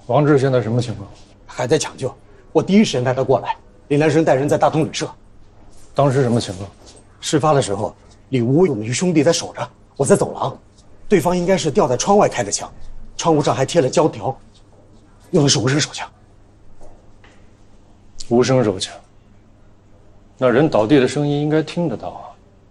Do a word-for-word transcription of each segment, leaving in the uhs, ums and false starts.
王志现在什么情况？ 还在抢救，我第一时间带他过来。林兰生带人在大同旅社。 当时什么情况？ 事发的时候，里屋有一兄弟在守着，我在走廊，对方应该是吊在窗外开的枪，窗户上还贴了胶条，用的是无声手枪。 无声手枪，那人倒地的声音应该听得到啊。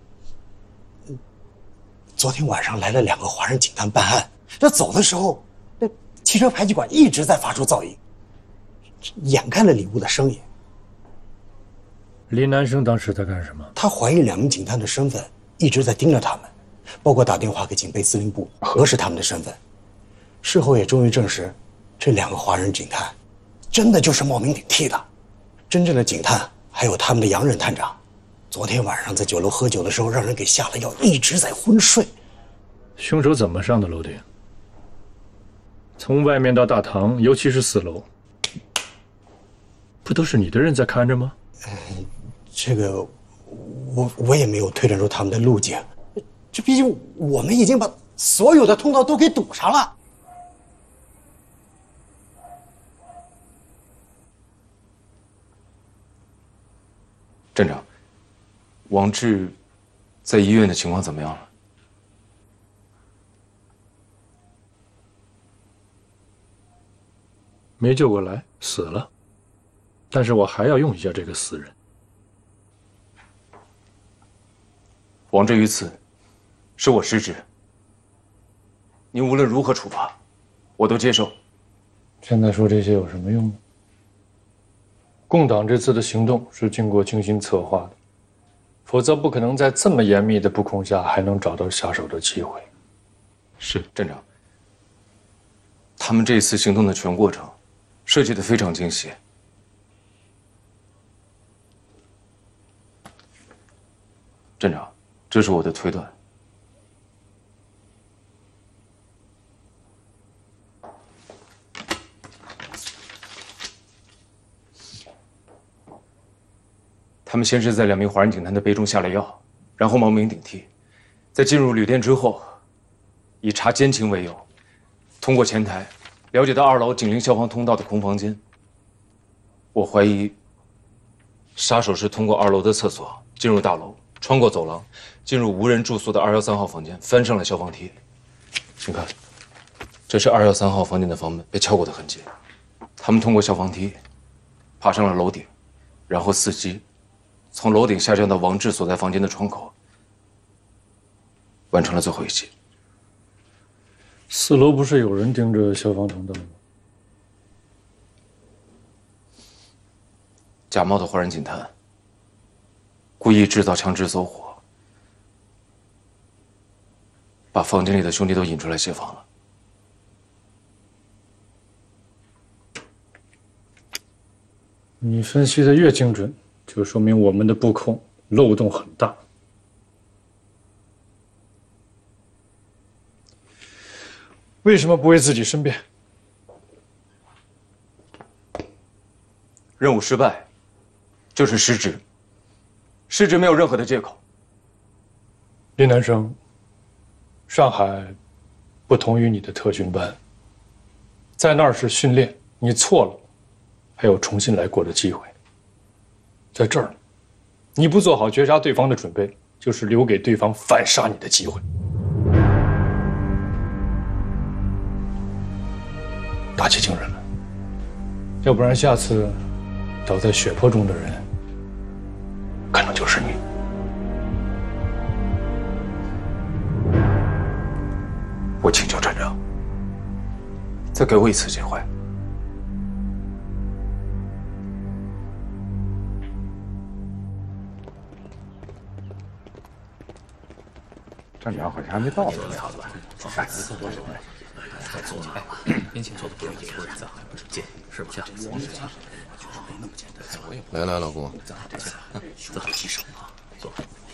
昨天晚上来了两个华人警探办案，这走的时候，那汽车排气管一直在发出噪音，掩盖了里屋的声音。 林南生当时在干什么？ 他怀疑两名警探的身份，一直在盯着他们，包括打电话给警备司令部核实他们的身份。事后也终于证实，这两个华人警探真的就是冒名顶替的。真正的警探还有他们的洋人探长，昨天晚上在酒楼喝酒的时候，让人给下了药，一直在昏睡。 凶手怎么上的楼顶？从外面到大堂，尤其是四楼，不都是你的人在看着吗？ 嗯，这个我我也没有推断出他们的路径，这毕竟我们已经把所有的通道都给堵上了。 站长，王志在医院的情况怎么样了？ 没救过来，死了。但是我还要用一下这个死人。 王志遇刺，是我失职。您无论如何处罚，我都接受。 现在说这些有什么用呢？共党这次的行动是经过精心策划的，否则不可能在这么严密的布控下还能找到下手的机会。 是，站长。他们这次行动的全过程设计得非常精细。站长，这是我的推断。他们先是在两名华人警探的杯中下了药，然后冒名顶替，在进入旅店之后，以查奸情为由，通过前台了解到二楼紧邻消防通道的空房间。我怀疑杀手是通过二楼的厕所进入大楼，穿过走廊，进入无人住宿的二幺三号房间，翻上了消防梯。请看，这是二幺三号房间的房门被撬过的痕迹。他们通过消防梯爬上了楼顶，然后伺机从楼顶下降到王志所在房间的窗口，完成了最后一击。 四楼不是有人盯着消防通道吗？ 假冒的华人警探故意制造枪支走火，把房间里的兄弟都引出来协防了。 你分析的越精准，就说明我们的布控漏洞很大。为什么不为自己申辩？ 任务失败，就是失职，失职没有任何的借口。 林南生，上海不同于你的特训班，在那儿是训练，你错了，还有重新来过的机会。在这儿，你不做好绝杀对方的准备，就是留给对方反杀你的机会。打起精神来，要不然下次倒在血泊中的人，可能就是你。 我请求站长，再给我一次机会。 站长好像还没到呢。哎， 在做呢，边前做的不容易，咱还不是见是不像王志强，就是没那么简单。 来来，老公， 自讨欺手啊，坐。